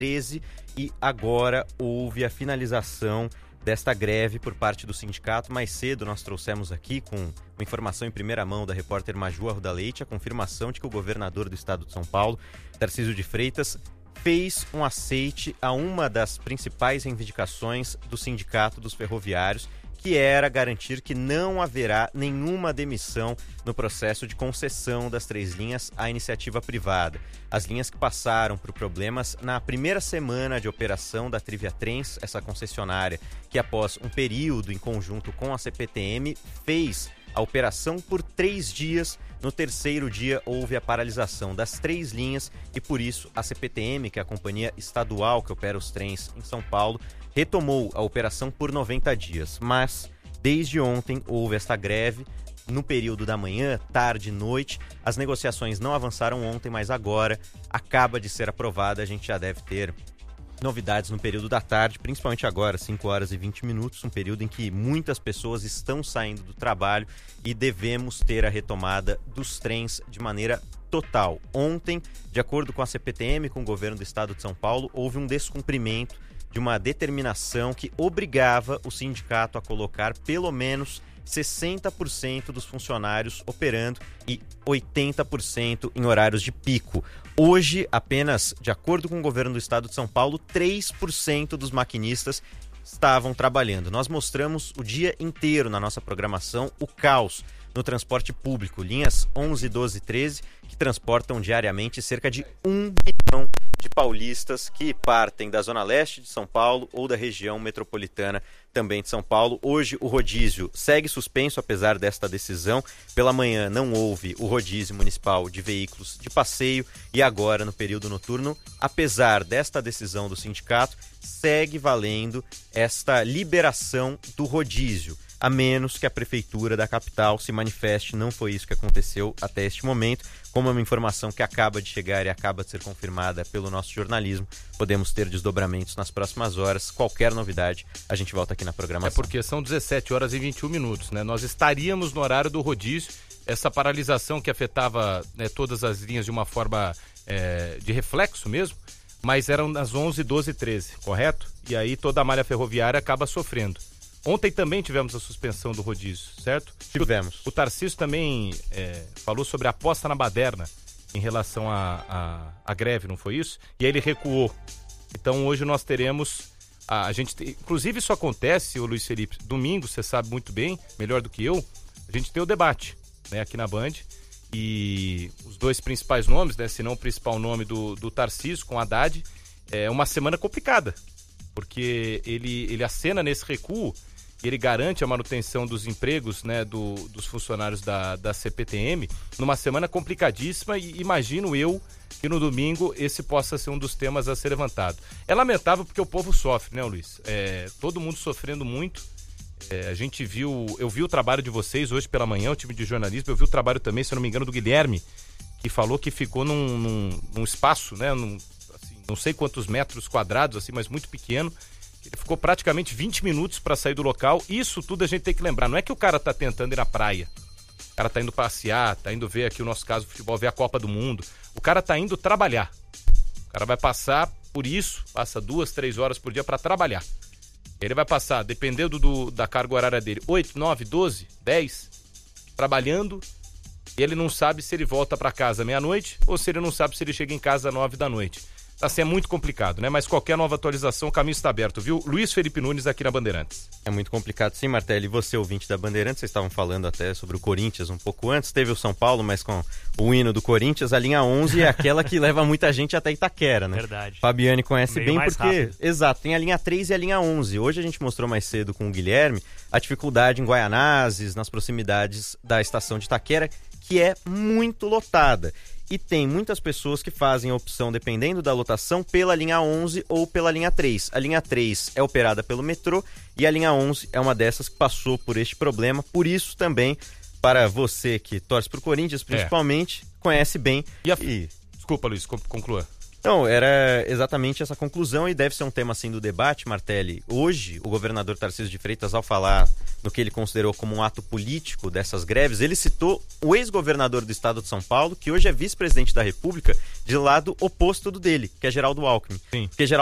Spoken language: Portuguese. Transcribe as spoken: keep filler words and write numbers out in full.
treze e agora houve a finalização desta greve por parte do sindicato. Mais cedo nós trouxemos aqui, com uma informação em primeira mão da repórter Maju Arruda Leite, a confirmação de que o governador do estado de São Paulo, Tarcísio de Freitas, fez um aceite a uma das principais reivindicações do Sindicato dos Ferroviários, que era garantir que não haverá nenhuma demissão no processo de concessão das três linhas à iniciativa privada. As linhas que passaram por problemas na primeira semana de operação da Triviatrens, essa concessionária que, após um período em conjunto com a C P T M, fez a operação por três dias. No terceiro dia houve a paralisação das três linhas e, por isso, a C P T M, que é a companhia estadual que opera os trens em São Paulo, retomou a operação por noventa dias. Mas, desde ontem, houve esta greve no período da manhã, tarde e noite. As negociações não avançaram ontem, mas agora acaba de ser aprovada. A gente já deve ter novidades no período da tarde, principalmente agora, cinco horas e vinte minutos, um período em que muitas pessoas estão saindo do trabalho e devemos ter a retomada dos trens de maneira total. Ontem, de acordo com a C P T M, com o governo do estado de São Paulo, houve um descumprimento de uma determinação que obrigava o sindicato a colocar pelo menos sessenta por cento dos funcionários operando e oitenta por cento em horários de pico. Hoje, apenas, de acordo com o governo do estado de São Paulo, três por cento dos maquinistas estavam trabalhando. Nós mostramos o dia inteiro na nossa programação o caos no transporte público, linhas onze, doze e treze, que transportam diariamente cerca de um bilhão de paulistas que partem da zona leste de São Paulo ou da região metropolitana também de São Paulo. Hoje o rodízio segue suspenso, apesar desta decisão. Pela manhã não houve o rodízio municipal de veículos de passeio e agora, no período noturno, apesar desta decisão do sindicato, segue valendo esta liberação do rodízio, a menos que a prefeitura da capital se manifeste. Não foi isso que aconteceu até este momento. Como é uma informação que acaba de chegar e acaba de ser confirmada pelo nosso jornalismo, podemos ter desdobramentos nas próximas horas. Qualquer novidade, a gente volta aqui na programação. É porque são dezessete horas e vinte e um minutos, né? Nós estaríamos no horário do rodízio. Essa paralisação que afetava, né, todas as linhas de uma forma é, de reflexo mesmo, mas eram nas onze, doze e treze, correto? E aí toda a malha ferroviária acaba sofrendo. Ontem também tivemos a suspensão do rodízio, certo? Tivemos. O, o Tarcísio também é, falou sobre a aposta na baderna em relação à a, a, a greve, não foi isso? E aí ele recuou. Então hoje nós teremos, a, a gente, inclusive isso acontece, o Luiz Felipe, domingo, você sabe muito bem, melhor do que eu, a gente tem o debate, né, aqui na Band, e os dois principais nomes, né, se não o principal nome do, do Tarcísio com Haddad, é uma semana complicada, porque ele, ele acena nesse recuo. Ele garante a manutenção dos empregos, né, do, dos funcionários da, da C P T M numa semana complicadíssima, e imagino eu que no domingo esse possa ser um dos temas a ser levantado. É lamentável porque o povo sofre, né, Luiz? É, todo mundo sofrendo muito. É, a gente viu, eu vi o trabalho de vocês hoje pela manhã, o time de jornalismo, eu vi o trabalho também, se eu não me engano, do Guilherme, que falou que ficou num, num, num espaço, né, num, assim, não sei quantos metros quadrados, assim, mas muito pequeno. Ele ficou praticamente vinte minutos para sair do local. Isso tudo a gente tem que lembrar. Não é que o cara tá tentando ir na praia. O cara tá indo passear, tá indo ver aqui o nosso caso, o futebol, ver a Copa do Mundo. O cara tá indo trabalhar. O cara vai passar por isso, passa duas, três horas por dia para trabalhar. Ele vai passar, dependendo do, da carga horária dele, oito, nove, doze, dez, trabalhando. E ele não sabe se ele volta para casa meia-noite ou se ele não sabe se ele chega em casa às nove da noite. Assim, é muito complicado, né? Mas qualquer nova atualização, o caminho está aberto, viu? Luiz Felipe Nunes aqui na Bandeirantes. É muito complicado sim, Martelli. E você, ouvinte da Bandeirantes, vocês estavam falando até sobre o Corinthians um pouco antes. Teve o São Paulo, mas com o hino do Corinthians, a linha onze é aquela que leva muita gente até Itaquera, né? Verdade. Fabiane conhece Meio bem mais porque... rápido. Exato, tem a linha três e a linha onze. Hoje a gente mostrou mais cedo com o Guilherme a dificuldade em Guaianazes, nas proximidades da estação de Itaquera, que é muito lotada. E tem muitas pessoas que fazem a opção, dependendo da lotação, pela linha onze ou pela linha três. A linha três é operada pelo metrô e a linha onze é uma dessas que passou por este problema. Por isso também, para você que torce para o Corinthians, principalmente, é. conhece bem. E a... e... Desculpa, Luiz, conclua. Não, era exatamente essa conclusão e deve ser um tema assim do debate, Martelli. Hoje, o governador Tarcísio de Freitas, ao falar no que ele considerou como um ato político dessas greves, ele citou o ex-governador do estado de São Paulo, que hoje é vice-presidente da República, de lado oposto do dele, que é Geraldo Alckmin. Sim. Porque Geraldo